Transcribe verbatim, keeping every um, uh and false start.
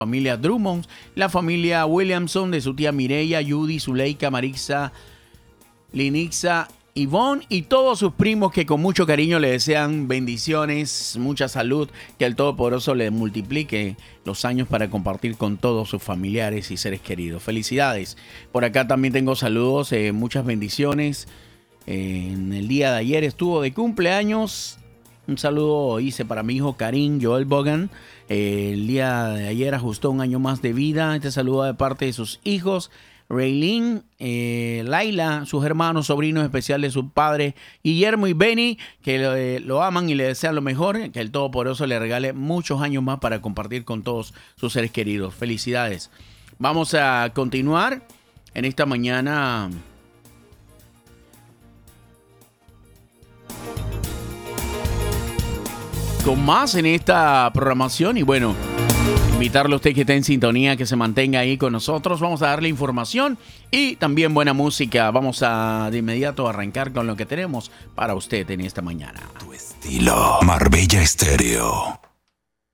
familia Drummond, la familia Williamson, de su tía Mireya, Judy, Zuleika, Marixa, Linixa, Ivonne y todos sus primos que con mucho cariño le desean bendiciones, mucha salud, que el Todopoderoso le multiplique los años para compartir con todos sus familiares y seres queridos. Felicidades. Por acá también tengo saludos, eh, muchas bendiciones. Eh, en el día de ayer estuvo de cumpleaños. Un saludo hice para mi hijo Karim Joel Bogan. Eh, el día de ayer ajustó un año más de vida. Este saludo de parte de sus hijos, Raylene, eh, Laila, sus hermanos, sobrinos especiales de su padre, Guillermo y Benny, que lo, eh, lo aman y le desean lo mejor. Que el Todopoderoso le regale muchos años más para compartir con todos sus seres queridos. Felicidades. Vamos a continuar en esta mañana. Con más en esta programación y bueno, invitarle a usted que esté en sintonía, que se mantenga ahí con nosotros. Vamos a darle información y también buena música. Vamos a de inmediato arrancar con lo que tenemos para usted en esta mañana. Tu estilo, Marbella Estéreo.